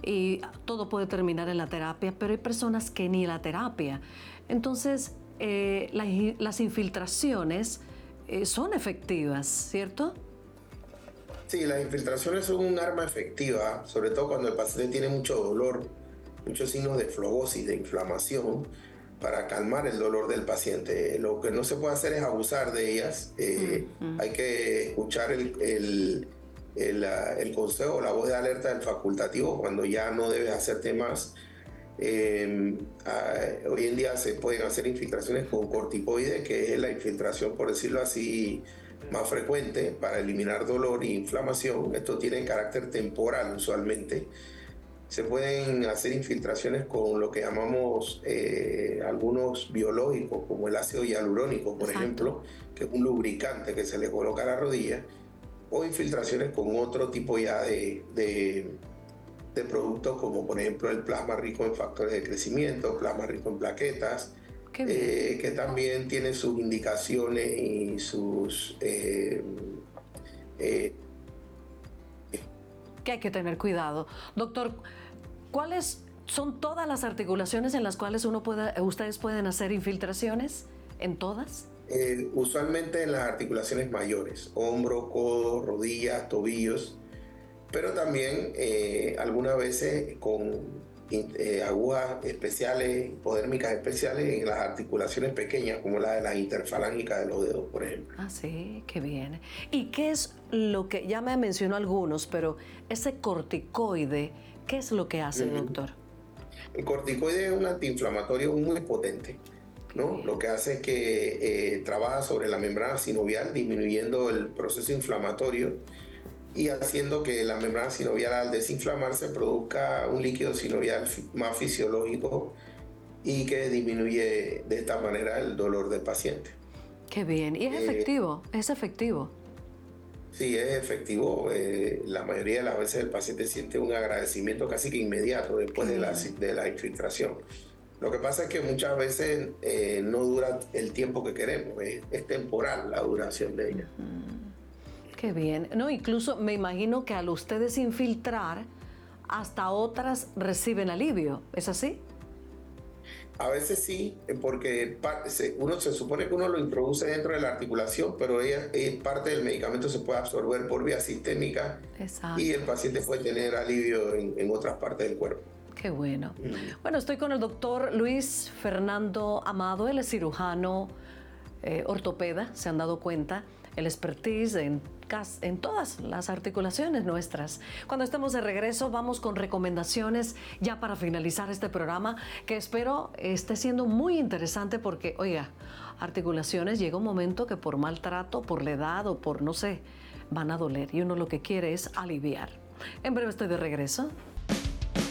y todo puede terminar en la terapia, pero hay personas que ni la terapia. Entonces, las infiltraciones son efectivas, ¿cierto? Sí, las infiltraciones son un arma efectiva, sobre todo cuando el paciente tiene mucho dolor, muchos signos de flebosis, de inflamación, para calmar el dolor del paciente. Lo que no se puede hacer es abusar de ellas. Hay que escuchar el consejo, la voz de alerta del facultativo cuando ya no debes hacerte más. Hoy en día se pueden hacer infiltraciones con corticoides, que es la infiltración, por decirlo así, más frecuente para eliminar dolor e inflamación. Esto tiene carácter temporal usualmente. Se pueden hacer infiltraciones con lo que llamamos algunos biológicos, como el ácido hialurónico, por Exacto. ejemplo, que es un lubricante que se le coloca a la rodilla, o infiltraciones con otro tipo ya de productos, como por ejemplo el plasma rico en factores de crecimiento, plasma rico en plaquetas, Qué bien. que también tiene sus indicaciones y sus... Que hay que tener cuidado. Doctor, ¿cuáles son todas las articulaciones en las cuales ustedes pueden hacer infiltraciones? ¿En todas? Usualmente en las articulaciones mayores, hombro, codo, rodillas, tobillos, pero también algunas veces con agujas especiales, hipodérmicas especiales en las articulaciones pequeñas, como la de las interfalángicas de los dedos, por ejemplo. Ah, sí, qué bien. ¿Y qué es lo que, ya me mencionó algunos, pero ese corticoide, qué es lo que hace, doctor? El corticoide es un antiinflamatorio muy potente, Qué ¿no? bien. Lo que hace es que trabaja sobre la membrana sinovial, disminuyendo el proceso inflamatorio y haciendo que la membrana sinovial, al desinflamarse, produzca un líquido sinovial más fisiológico y que disminuye de esta manera el dolor del paciente. Qué bien. Y es Eh, efectivo, es efectivo. sí, es efectivo. La mayoría de las veces el paciente siente un agradecimiento casi que inmediato después Qué bien. de la infiltración. Lo que pasa es que muchas veces no dura el tiempo que queremos, es temporal la duración de ella. Qué bien. No, incluso me imagino que al ustedes infiltrar, hasta otras reciben alivio. ¿Es así? A veces sí, porque uno se supone que uno lo introduce dentro de la articulación, pero parte del medicamento se puede absorber por vía sistémica y el Exacto. paciente puede tener alivio en otras partes del cuerpo. Qué bueno. Bueno, estoy con el doctor Luis Fernando Amado, él es cirujano, ortopeda, se han dado cuenta, el expertise en todas las articulaciones nuestras. Cuando estemos de regreso vamos con recomendaciones ya para finalizar este programa, que espero esté siendo muy interesante porque, oiga, articulaciones llega un momento que por maltrato, por la edad o por no sé, van a doler y uno lo que quiere es aliviar. En breve estoy de regreso.